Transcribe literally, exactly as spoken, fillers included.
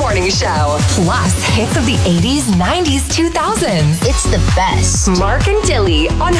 Morning Show. Plus, hits of the eighties, nineties, two thousands. It's the best. Mark and Dilly on